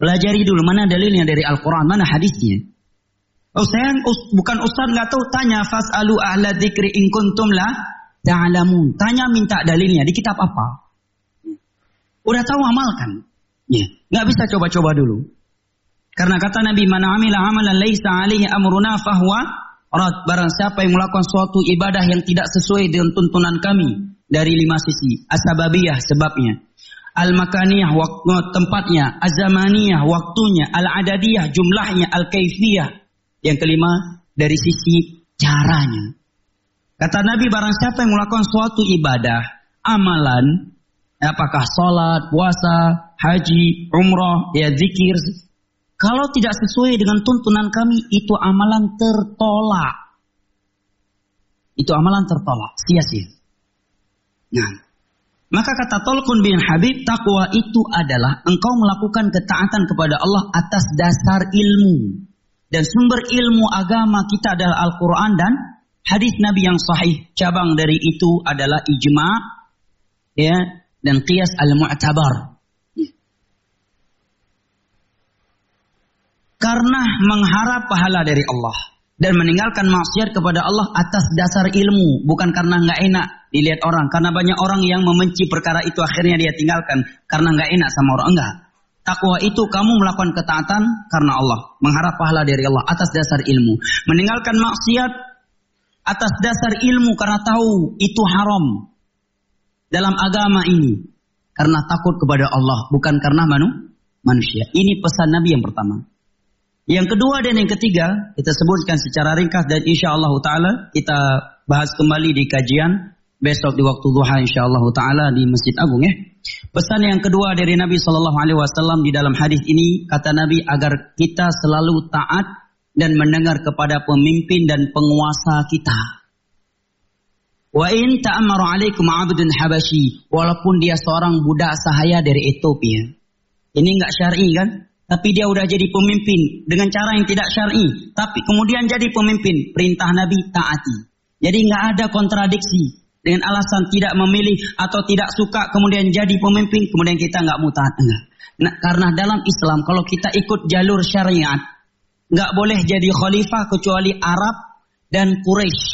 Pelajari dulu mana dalilnya dari Al-Quran, mana hadisnya. Oh saya bukan ustaz nggak tahu, tanya fas'alu ahla dzikri in kuntum la ta'lamun. Tanya minta dalilnya di kitab apa. Udah tahu amalkan. Ya, nggak bisa coba-coba dulu. Karena kata Nabi, man amila amalan laisa alaihi amruna fahuwa rad. Barang siapa yang melakukan suatu ibadah yang tidak sesuai dengan tuntunan kami dari 5 sisi. As-sababiyah, sebabnya. Al-makaniyah, waktu tempatnya. Az-zamaniyah, waktunya. Al-adadiyah, jumlahnya. Al-kaifiyah. Yang kelima, dari sisi caranya. Kata Nabi, barang siapa yang melakukan suatu ibadah, amalan, apakah sholat, puasa, haji, umrah, ya zikir, kalau tidak sesuai dengan tuntunan kami, itu amalan tertolak. Itu amalan tertolak, sia-sia. Nah, maka kata Talqun bin Habib, takwa itu adalah engkau melakukan ketaatan kepada Allah atas dasar ilmu. Dan sumber ilmu agama kita adalah Al-Quran dan hadis Nabi yang sahih. Cabang dari itu adalah ijma', ya, dan qiyas al-mu'tabar. Karena mengharap pahala dari Allah dan meninggalkan maksiat kepada Allah atas dasar ilmu, bukan karena nggak enak dilihat orang. Karena banyak orang yang membenci perkara itu akhirnya dia tinggalkan karena nggak enak sama orang. Enggak. Takwa itu kamu melakukan ketaatan karena Allah, mengharap pahala dari Allah atas dasar ilmu. Meninggalkan maksiat atas dasar ilmu karena tahu itu haram dalam agama ini, karena takut kepada Allah, bukan karena manusia. Ini pesan Nabi yang pertama. Yang kedua dan yang ketiga kita sebutkan secara ringkas dan insyaallah taala kita bahas kembali di kajian besok di waktu duha insyaallah taala di Masjid Agung, ya. Pesan yang kedua dari Nabi sallallahu alaihi wasallam di dalam hadis ini, kata Nabi, agar kita selalu taat dan mendengar kepada pemimpin dan penguasa kita. Wa in ta'ammaru 'alaikum 'abdun habasyi, walaupun dia seorang budak sahaya dari Ethiopia. Ini enggak syar'i kan? Tapi dia udah jadi pemimpin dengan cara yang tidak syar'i. Tapi kemudian jadi pemimpin. Perintah Nabi taati. Jadi nggak ada kontradiksi. Dengan alasan tidak memilih atau tidak suka kemudian jadi pemimpin. Kemudian kita nggak mau taat. Enggak. Nah, karena dalam Islam kalau kita ikut jalur syariat, nggak boleh jadi khalifah kecuali Arab dan Quraisy.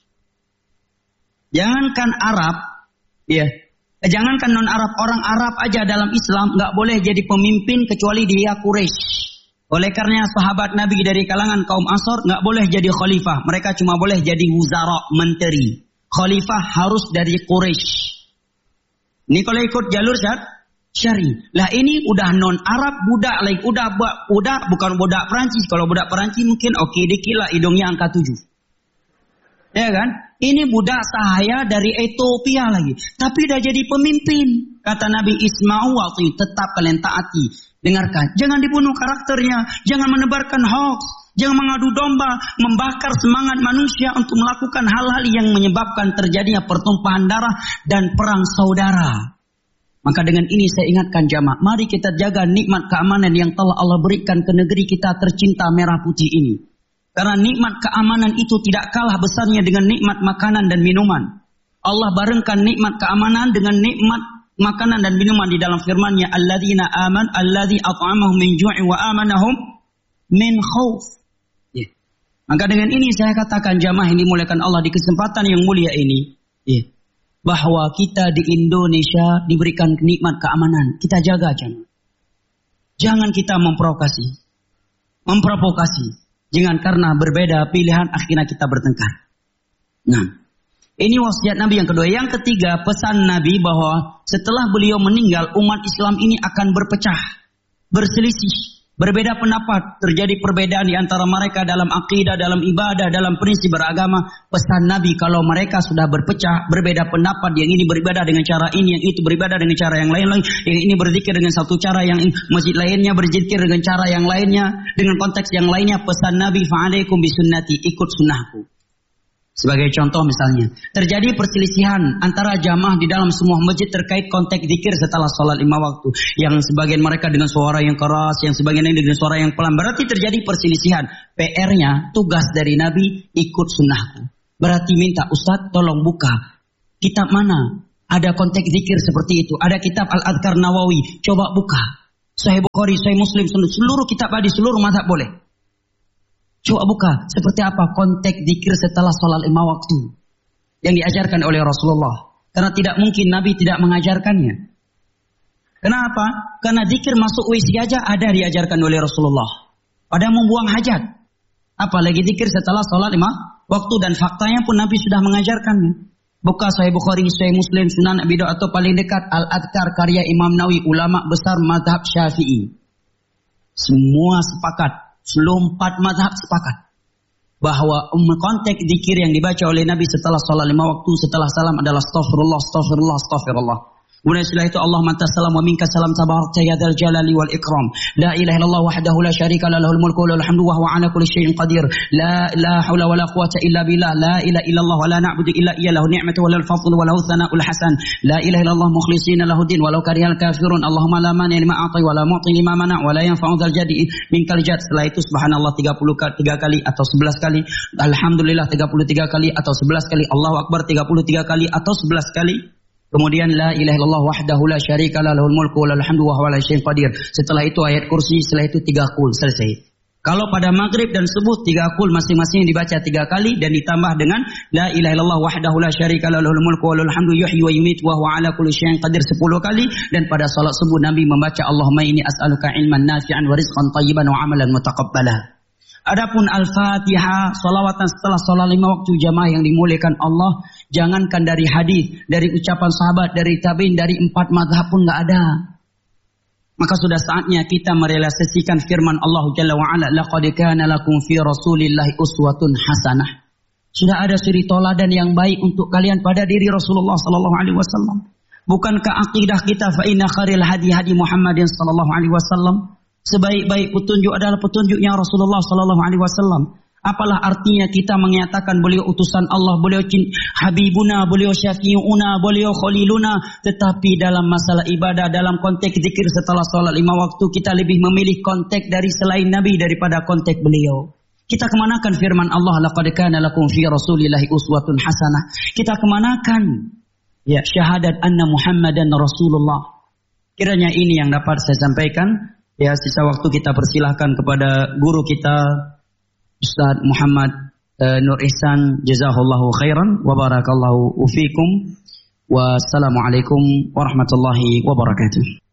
Jangankan Arab, ya. Jangankan non-Arab, orang Arab aja dalam Islam nggak boleh jadi pemimpin kecuali dia Quraisy. Oleh karena sahabat Nabi dari kalangan kaum Ansor nggak boleh jadi khalifah, mereka cuma boleh jadi wuzara, menteri. Khalifah harus dari Quraisy. Ini kalau ikut jalur syari. Lah ini udah non-Arab, budak lagi, udah bukan budak Perancis. Kalau budak Perancis mungkin oke dikit lah, hidungnya angka 7. Ya kan? Ini budak sahaya dari Ethiopia lagi. Tapi udah jadi pemimpin. Kata Nabi, isma'u wa'ti, tetap kalian taati. Dengarkan. Jangan dibunuh karakternya. Jangan menebarkan hoax. Jangan mengadu domba. Membakar semangat manusia untuk melakukan hal-hal yang menyebabkan terjadinya pertumpahan darah dan perang saudara. Maka dengan ini saya ingatkan jamaah. Mari kita jaga nikmat keamanan yang telah Allah berikan ke negeri kita tercinta merah putih ini. Karena nikmat keamanan itu tidak kalah besarnya dengan nikmat makanan dan minuman. Allah barengkan nikmat keamanan dengan nikmat makanan dan minuman di dalam firman-Nya, alladzina aman alladzi at'amahum min ju'i wa amanahum min khauf. Ya. Maka dengan ini saya katakan jamaah yang dimuliakan Allah di kesempatan yang mulia ini, ya, bahwa kita di Indonesia diberikan nikmat keamanan. Kita jaga jamaah. Jangan kita memprovokasi. Jangan karena berbeda pilihan akhirnya kita bertengkar. Nah, ini wasiat Nabi yang kedua. Yang ketiga, pesan Nabi bahwa setelah beliau meninggal, umat Islam ini akan berpecah, berselisih, berbeda pendapat, terjadi perbedaan di antara mereka dalam akidah, dalam ibadah, dalam prinsip beragama. Pesan Nabi kalau mereka sudah berpecah, berbeda pendapat, yang ini beribadah dengan cara ini, yang itu beribadah dengan cara yang lain, yang ini berzikir dengan satu cara, yang masjid lainnya berzikir dengan cara yang lainnya, dengan konteks yang lainnya. Pesan Nabi, fa'alaikum bisunnati, ikut sunnahku. Sebagai contoh misalnya, terjadi perselisihan antara jamaah di dalam semua masjid terkait konteks zikir setelah sholat 5 waktu. Yang sebagian mereka dengan suara yang keras, yang sebagian lain dengan suara yang pelan. Berarti terjadi perselisihan. PR-nya, tugas dari Nabi, ikut sunnahku. Berarti minta, Ustaz tolong buka kitab mana ada konteks zikir seperti itu. Ada kitab Al-Adhkar Nawawi, coba buka. Sahih Bukhari, Sahih Muslim, seluruh kitab hadis, seluruh mazhab boleh. Coba buka seperti apa konteks zikir setelah sholat 5 waktu yang diajarkan oleh Rasulullah. Karena tidak mungkin Nabi tidak mengajarkannya. Kenapa? Karena zikir masuk WC aja ada diajarkan oleh Rasulullah. Pada membuang hajat. Apalagi zikir setelah sholat 5 waktu, dan faktanya pun Nabi sudah mengajarkannya. Buka Sahih Bukhari, Sahih Muslim, Sunan Abi Dawud, atau paling dekat Al-Adhkar karya Imam Nawawi, ulama besar mazhab Syafi'i. Semua sepakat, seluruh 4 mazhab sepakat bahwa konteks zikir yang dibaca oleh Nabi setelah sholat 5 waktu setelah salam adalah astaghfirullah, astaghfirullah, astaghfirullah. Kemudian setelah itu Allahumma antas salam wa minkas salam tabarakta ya dzal jalali wal ikram. La ilaha illallah wahdahu la syarika lahu lahul mulku wa lahul hamdu wa huwa ala kulli syai'in qadir. La haula wa la quwwata illa billah. La ilaha illallah wa la na'budu illa iyyahu ni'matu wa lahul fadlu wa lahu tsana'ul hasan. La ilaha illallah mukhlishina lahu din walau karihal kafirun. Allahumma la mani lima a'tai wa la mu'ti lima mana' wa la yanfa'u dzal jadi minkal jad. Setelah itu subhanallah 3 kali atau 11 kali. Alhamdulillah 33 kali atau 11 kali. Allahu akbar 33 kali atau 11 kali. Kemudian la ilaha illallah wahdahu la syarika lahu lahul mulku wa lahul hamdu wa huwa ala syai'in qadir. Setelah itu ayat kursi, setelah itu 3 qul, selesai. Kalau pada maghrib dan subuh 3 qul masing-masing dibaca 3 kali dan ditambah dengan la ilaha illallah wahdahu la syarika lahu lahul mulku wa lahul hamdu yuhyi wa yumiitu wa huwa ala kulli syai'in qadir 10 kali. Dan pada salat subuh Nabi membaca Allahumma inni as'aluka ilman nafi'an wa rizqan thayyiban wa amalan mutaqabbala. Adapun Al-Fatihah, salawatan setelah sholat 5 waktu jamaah yang dimuliakan Allah, jangankan dari hadis, dari ucapan sahabat, dari tabi'in, dari 4 mazhab pun nggak ada. Maka sudah saatnya kita merealisasikan firman Allah Jalla wa Ala, laqad kana lakum fi Rasulillahi uswatun hasanah. Sudah ada suri toladan yang baik untuk kalian pada diri Rasulullah sallallahu alaihi wasallam. Bukankah akidah kita fa inna khairil hadi hadi Muhammadin sallallahu alaihi wasallam? Sebaik-baik petunjuk adalah petunjuknya Rasulullah sallallahu alaihi wasallam. Apalah artinya kita menyatakan beliau utusan Allah, beliau habibuna, beliau syafi'una, beliau khaliluna, tetapi dalam masalah ibadah, dalam konteks zikir setelah salat 5 waktu kita lebih memilih konteks dari selain Nabi daripada konteks beliau. Kita kemanakan firman Allah, laqad kana lakum fi Rasulillahi uswatun hasanah. Kita kemanakan ya syahadat anna Muhammadan Rasulullah. Kiranya ini yang dapat saya sampaikan. Ya, sisa waktu kita persilahkan kepada guru kita Ustaz Muhammad Nur Ihsan, jazahullahu khairan wa barakallahu fikum. Wassalamualaikum warahmatullahi wabarakatuh.